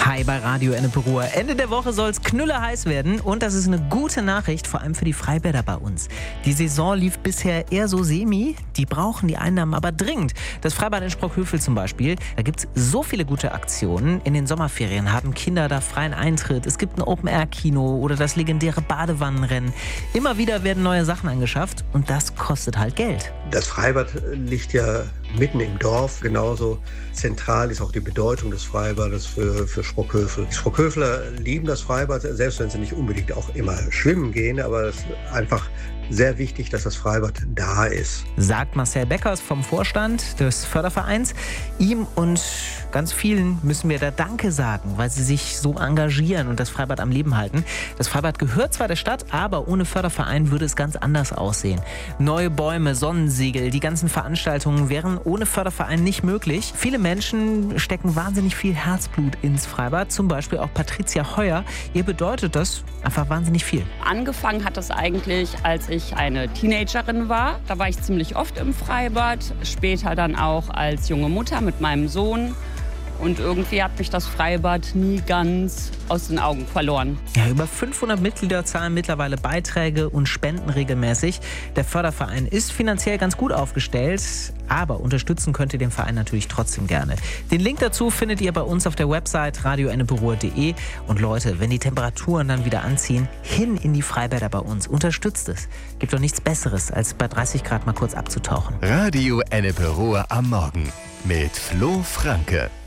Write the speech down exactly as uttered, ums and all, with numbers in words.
Hi bei Radio Ennepe-Ruhr. Ende der Woche soll es knülle-heiß werden und das ist eine gute Nachricht, vor allem für die Freibäder bei uns. Die Saison lief bisher eher so semi, die brauchen die Einnahmen aber dringend. Das Freibad in Sprockhövel zum Beispiel, da gibt es so viele gute Aktionen. In den Sommerferien haben Kinder da freien Eintritt, es gibt ein Open-Air-Kino oder das legendäre Badewannenrennen. Immer wieder werden neue Sachen angeschafft und das kostet halt Geld. Das Freibad liegt ja mitten im Dorf, genauso zentral ist auch die Bedeutung des Freibades für, für Sprockhövel. Die Sprockhöveler lieben das Freibad, selbst wenn sie nicht unbedingt auch immer schwimmen gehen, aber es ist einfach sehr wichtig, dass das Freibad da ist. Sagt Marcel Beckers vom Vorstand des Fördervereins. Ihm und ganz vielen müssen wir da Danke sagen, weil sie sich so engagieren und das Freibad am Leben halten. Das Freibad gehört zwar der Stadt, aber ohne Förderverein würde es ganz anders aussehen. Neue Bäume, Sonnensegel, die ganzen Veranstaltungen wären ohne Förderverein nicht möglich. Viele Menschen stecken wahnsinnig viel Herzblut ins Freibad, zum Beispiel auch Patricia Heuer. Ihr bedeutet das einfach wahnsinnig viel. Angefangen hat es eigentlich, als ich eine Teenagerin war. Da war ich ziemlich oft im Freibad, später dann auch als junge Mutter mit meinem Sohn. Und irgendwie hat mich das Freibad nie ganz aus den Augen verloren. Ja, über fünfhundert Mitglieder zahlen mittlerweile Beiträge und spenden regelmäßig. Der Förderverein ist finanziell ganz gut aufgestellt, aber unterstützen könnt ihr den Verein natürlich trotzdem gerne. Den Link dazu findet ihr bei uns auf der Website radio ennepe ruhr punkt de. Und Leute, wenn die Temperaturen dann wieder anziehen, hin in die Freibäder bei uns. Unterstützt es. Gibt doch nichts Besseres, als bei dreißig Grad mal kurz abzutauchen. Radio Ennepe-Ruhr am Morgen mit Flo Franke.